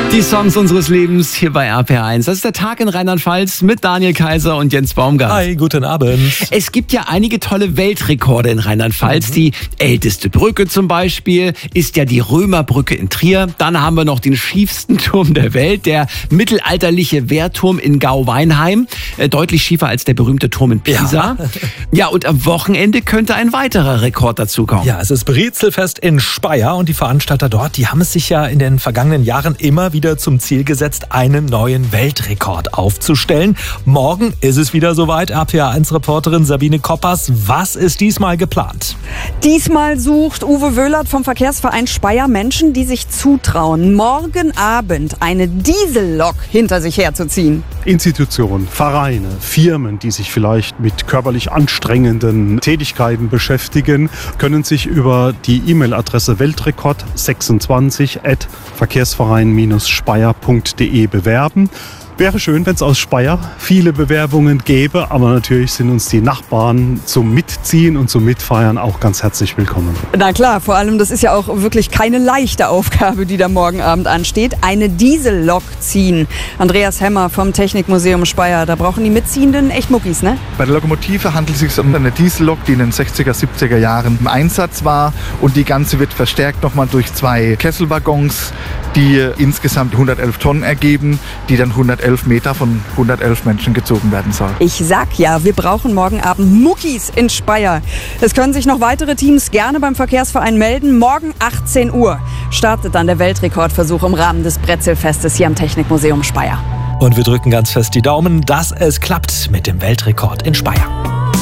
Die Songs unseres Lebens hier bei RPR1. Das ist der Tag in Rheinland-Pfalz mit Daniel Kaiser und Jens Baumgart. Hi, guten Abend. Es gibt ja einige tolle Weltrekorde in Rheinland-Pfalz. Die älteste Brücke zum Beispiel ist ja die Römerbrücke in Trier. Dann haben wir noch den schiefsten Turm der Welt, der mittelalterliche Wehrturm in Gau-Weinheim. Deutlich schiefer als der berühmte Turm in Pisa. Ja, und am Wochenende könnte ein weiterer Rekord dazukommen. Ja, es ist Brezelfest in Speyer und die Veranstalter dort, die haben es sich ja in den vergangenen Jahren immer wieder zum Ziel gesetzt, einen neuen Weltrekord aufzustellen. Morgen ist es wieder soweit. RPR1-Reporterin Sabine Koppers, was ist diesmal geplant? Diesmal sucht Uwe Wöhlert vom Verkehrsverein Speyer Menschen, die sich zutrauen, morgen Abend eine Diesellok hinter sich herzuziehen. Institutionen, Vereine, Firmen, die sich vielleicht mit körperlich anstrengenden Tätigkeiten beschäftigen, können sich über die E-Mail-Adresse weltrekord26@verkehrsverein-speyer.de bewerben. Wäre schön, wenn es aus Speyer viele Bewerbungen gäbe, aber natürlich sind uns die Nachbarn zum Mitziehen und zum Mitfeiern auch ganz herzlich willkommen. Na klar, vor allem, das ist ja auch wirklich keine leichte Aufgabe, die da morgen Abend ansteht. Eine Diesellok ziehen. Andreas Hemmer vom Technikmuseum Speyer, da brauchen die Mitziehenden echt Muckis, ne? Bei der Lokomotive handelt es sich um eine Diesellok, die in den 60er, 70er Jahren im Einsatz war. Und die ganze wird verstärkt nochmal durch 2 Kesselwaggons, die insgesamt 111 Tonnen ergeben, die dann 111 Meter von 111 Menschen gezogen werden soll. Ich sag ja, wir brauchen morgen Abend Muckis in Speyer. Es können sich noch weitere Teams gerne beim Verkehrsverein melden. Morgen 18 Uhr startet dann der Weltrekordversuch im Rahmen des Brezelfestes hier am Technikmuseum Speyer. Und wir drücken ganz fest die Daumen, dass es klappt mit dem Weltrekord in Speyer.